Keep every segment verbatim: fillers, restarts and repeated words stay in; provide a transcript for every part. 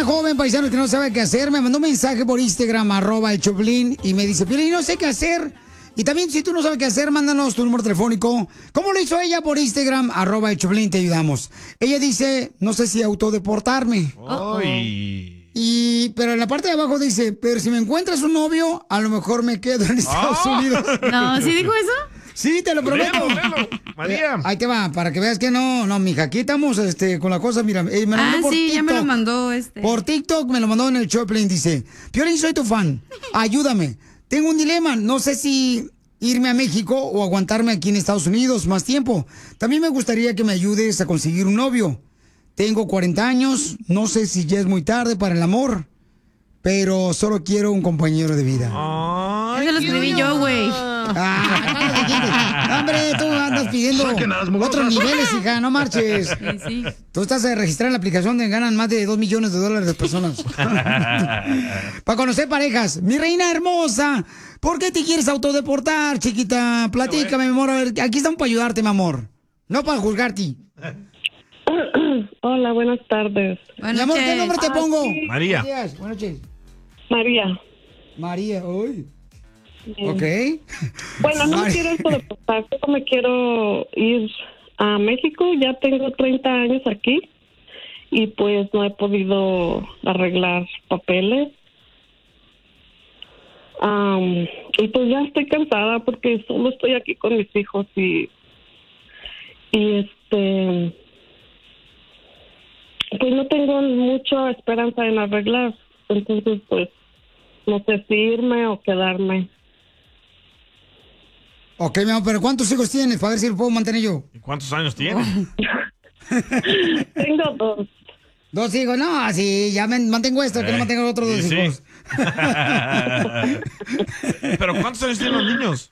joven paisano que no sabe qué hacer me mandó un mensaje por Instagram, arroba el Choplin, y me dice, Piolín, no sé qué hacer. Y también, si tú no sabes qué hacer, mándanos tu número telefónico. ¿Cómo lo hizo ella por Instagram? Arroba el Choplin, te ayudamos. Ella dice, no sé si autodeportarme. Ay. Y, pero en la parte de abajo dice, pero si me encuentras un novio, a lo mejor me quedo en Estados Oh. Unidos. No, ¿sí dijo eso? Sí, te lo prometo. Léelo, léelo, María. Eh, ahí te va, para que veas que no, no, mija, aquí estamos este, con la cosa, mira, eh, me lo Ah, mandó por sí, ya me lo TikTok. mandó este. Por TikTok me lo mandó en el Choplin, dice, Piolín, soy tu fan, ayúdame. Tengo un dilema, no sé si irme a México o aguantarme aquí en Estados Unidos más tiempo. También me gustaría que me ayudes a conseguir un novio. Tengo cuarenta años, no sé si ya es muy tarde para el amor, pero solo quiero un compañero de vida. Ay, Eso lo escribí yo, güey. Ah, no, hombre, tú andas pidiendo Saquen a las mugrosas. otros niveles, hija, no marches. Sí, sí. Tú estás a registrar en la aplicación donde ganan más de dos millones de dólares de personas. Para conocer parejas. Mi reina hermosa, ¿por qué te quieres autodeportar, chiquita? Platícame, mi amor. A ver, aquí estamos para ayudarte, mi amor. No para juzgarte. Hola, buenas tardes. Mi amor, ¿qué nombre te pongo? María. Buenos días, buenas noches. María. María, uy. Ok. Bueno, no me María. quiero autodeportar, solo me quiero ir a México. Ya tengo treinta años aquí y pues no he podido arreglar papeles. Am, y pues ya estoy cansada porque solo estoy aquí con mis hijos y y este pues no tengo mucha esperanza en arreglar. Entonces pues no sé si irme o quedarme. Ok, mi amor, pero ¿cuántos hijos tienes? Para ver si lo puedo mantener yo. ¿Y cuántos años tiene? Tengo dos. Dos hijos, no, así ya me mantengo esto, que no mantengo los otros dos Sí, sí. hijos. ¿Pero cuántos años tienen los niños?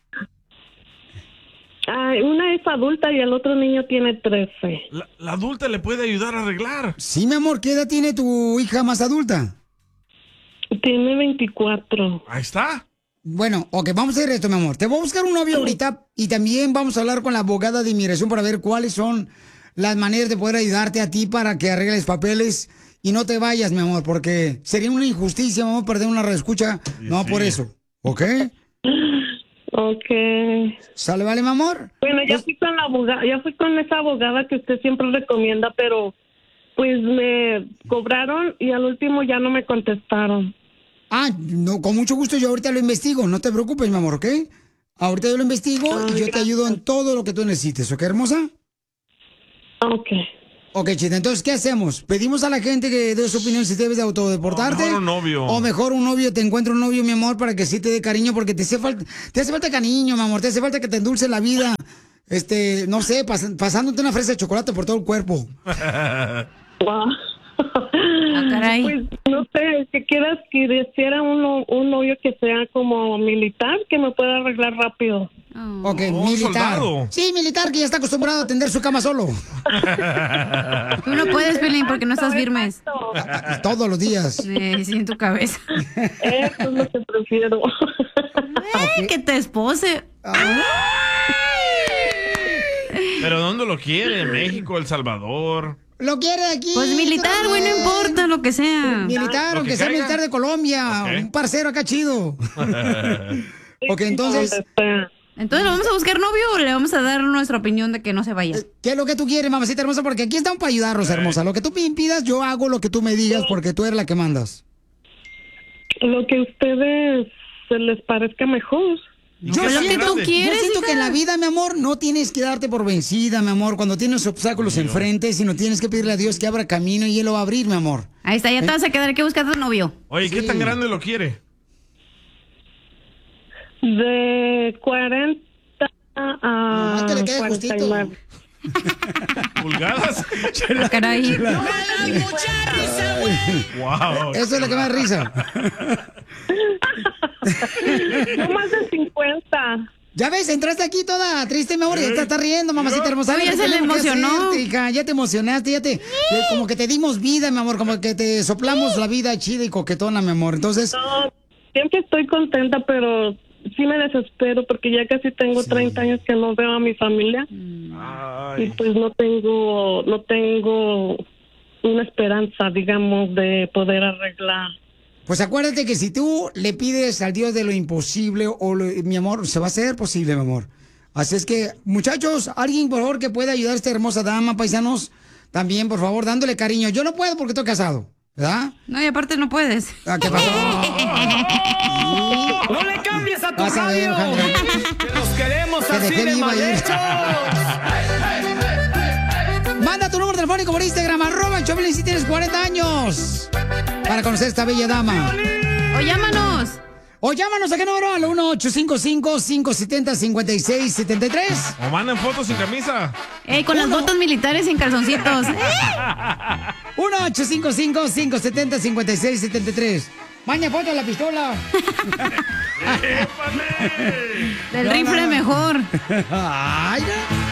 Ay, una es adulta y el otro niño tiene trece. La, la adulta le puede ayudar a arreglar. Sí, mi amor, ¿qué edad tiene tu hija más adulta? Tiene veinticuatro. Ahí está. Bueno, ok, vamos a hacer esto, mi amor. Te voy a buscar un novio ahorita y también vamos a hablar con la abogada de inmigración para ver cuáles son las maneras de poder ayudarte a ti para que arregles papeles y no te vayas, mi amor, porque sería una injusticia, vamos a perder una reescucha. No, sí. por eso, ¿ok? Ok. ¿Sale, vale, mi amor? Bueno, ya Pues- fui con la abogada, ya fui con esa abogada que usted siempre recomienda, pero pues me cobraron y al último ya no me contestaron. Ah, no, con mucho gusto yo ahorita lo investigo, no te preocupes, mi amor, ¿ok? Ahorita yo lo investigo Ay, y yo te gracias. ayudo en todo lo que tú necesites, ¿ok, hermosa? Ok. Ok, chita, entonces, ¿qué hacemos? ¿Pedimos a la gente que dé su opinión si debes de autodeportarte? O mejor un novio. O mejor un novio, te encuentra un novio, mi amor, para que sí te dé cariño, porque te hace falta, te hace falta cariño, mi amor, te hace falta que te endulce la vida, este, no sé, pas- pasándote una fresa de chocolate por todo el cuerpo. Wow. Ah, caray. Pues no sé, que quieras que hiciera un, un novio que sea como militar, que me pueda arreglar rápido. Oh. Ok, Oh, militar. soldado. Sí, militar, que ya está acostumbrado a tender su cama solo. Tú no puedes, Pelín, porque no estás firmes. Todos los días. Eh, sí, en tu cabeza. Eso es lo que prefiero. Ay, que te espose. ¿Pero dónde lo quiere? ¿En México, El Salvador? Lo quiere aquí. Pues militar, güey, no importa lo que sea. Militar, Lo aunque que sea caiga. militar de Colombia. Ok. Un parcero acá chido. Ok, entonces, Donde sea. Entonces, ¿le vamos a buscar novio o le vamos a dar nuestra opinión de que no se vaya? ¿qué es lo que tú quieres, mamacita hermosa? Porque aquí estamos para ayudarnos, hermosa. Lo que tú me impidas, yo hago lo que tú me digas porque tú eres la que mandas. Lo que a ustedes se les parezca mejor. Yo Pues lo que siento, tú yo quieres, siento hija. que en la vida, mi amor, no tienes que darte por vencida, mi amor, cuando tienes obstáculos enfrente, sino tienes que pedirle a Dios que abra camino y Él lo va a abrir, mi amor. Ahí está, ya te vas a quedar, hay que buscar tu novio. Oye, ¿qué Sí. tan grande lo quiere? De cuarenta Nomás a que le quede cuarenta y justito. nueve. ¿Pulgadas? Ah, caray. Wow. Eso es lo que me da risa. No más de cincuenta. Ya ves, entraste aquí toda triste, mi amor, y ya te estás riendo, mamacita hermosa. Oye, Lo que se le tenemos que emocionó. hacerte, hija, ya te emocionaste, ya te, eh, como que te dimos vida, mi amor, como que te soplamos la vida chida y coquetona, mi amor. Entonces, No, siempre estoy contenta, pero sí me desespero porque ya casi tengo treinta años que no veo a mi familia y Ay. pues no tengo, no tengo una esperanza, digamos, de poder arreglar. Pues acuérdate que si tú le pides al Dios de lo imposible, o lo- mi amor, se va a hacer posible, mi amor. Así es que, muchachos, alguien, por favor, que pueda ayudar a esta hermosa dama, paisanos, también, por favor, dándole cariño. Yo no puedo porque estoy casado, ¿verdad? No, y aparte no puedes. Ah, ¿qué pasó? ¡No le cambies a tu Vas a ver, radio! Alejandra. ¡Que los queremos Te así dejé de viva mal ayer. hechos! Manda tu número telefónico por Instagram, arroba el Choplin si tienes cuarenta años. Para conocer a esta bella dama. O llámanos. O llámanos a qué número, al uno ocho cinco cinco, cinco siete cero, cinco seis siete tres. O manden fotos sin camisa. Ey, con las botas militares y en calzoncitos. uno ocho cinco cinco, cinco siete cero, cinco seis siete tres. Maña foto de la pistola. Del rifle mejor. Ay, no.